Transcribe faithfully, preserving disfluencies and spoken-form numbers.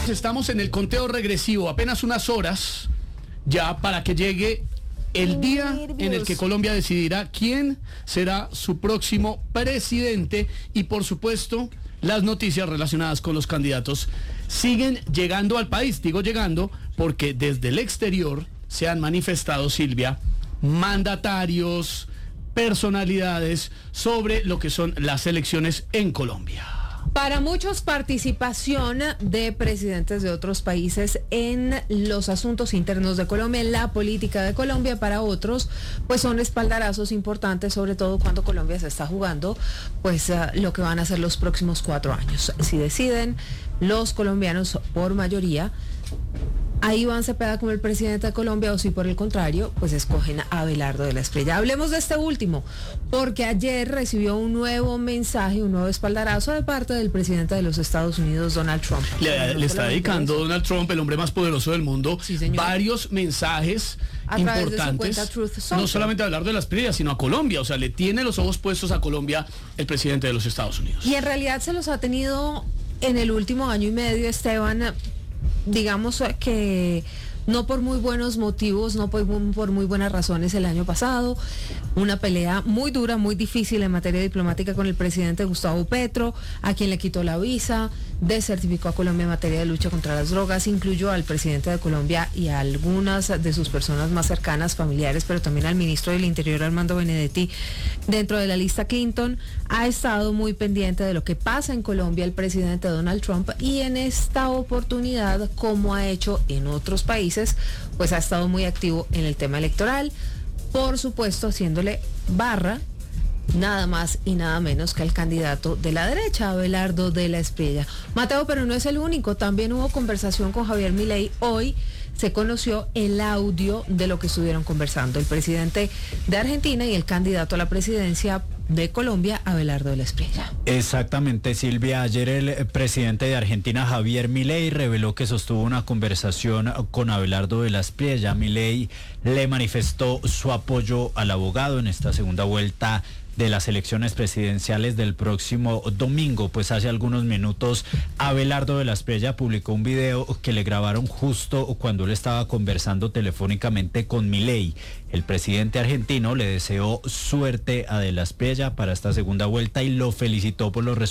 Estamos en el conteo regresivo, apenas unas horas ya para que llegue el día en el que Colombia decidirá quién será su próximo presidente y, por supuesto, las noticias relacionadas con los candidatos siguen llegando al país. Digo llegando porque desde el exterior se han manifestado, Silvia, mandatarios, personalidades sobre lo que son las elecciones en Colombia. Para muchos, participación de presidentes de otros países en los asuntos internos de Colombia, en la política de Colombia. Para otros, pues son espaldarazos importantes, sobre todo cuando Colombia se está jugando, pues uh, lo que van a ser los próximos cuatro años. Si deciden los colombianos por mayoría a Iván Cepeda como el presidente de Colombia, o si por el contrario, pues escogen a Abelardo de la Espriella. Hablemos de este último, porque ayer recibió un nuevo mensaje, un nuevo espaldarazo de parte del presidente de los Estados Unidos, Donald Trump. Le, le está dedicando Donald Trump, el hombre más poderoso del mundo, sí, varios mensajes a importantes, no solamente a Abelardo de la Espriella, sino a Colombia. O sea, le tiene los ojos puestos a Colombia el presidente de los Estados Unidos. Y en realidad se los ha tenido en el último año y medio, Esteban. Digamos que no por muy buenos motivos, no por, por muy buenas razones. El año pasado, una pelea muy dura, muy difícil en materia diplomática con el presidente Gustavo Petro, a quien le quitó la visa, desertificó a Colombia en materia de lucha contra las drogas, incluyó al presidente de Colombia y a algunas de sus personas más cercanas, familiares, pero también al ministro del Interior, Armando Benedetti, dentro de la lista Clinton. Ha estado muy pendiente de lo que pasa en Colombia el presidente Donald Trump, y en esta oportunidad, como ha hecho en otros países, pues ha estado muy activo en el tema electoral, por supuesto haciéndole barra nada más y nada menos que al candidato de la derecha, Abelardo de la Espriella. Mateo, pero no es el único, también hubo conversación con Javier Milei. Hoy se conoció el audio de lo que estuvieron conversando el presidente de Argentina y el candidato a la presidencia de Colombia, Abelardo de la Espriella. Exactamente, Silvia. Ayer el presidente de Argentina, Javier Milei, reveló que sostuvo una conversación con Abelardo de la Espriella. Milei le manifestó su apoyo al abogado en esta segunda vuelta de las elecciones presidenciales del próximo domingo. Pues hace algunos minutos Abelardo de la Espriella publicó un video que le grabaron justo cuando él estaba conversando telefónicamente con Milei. El presidente argentino le deseó suerte a de la Espriella para esta segunda vuelta y lo felicitó por los resultados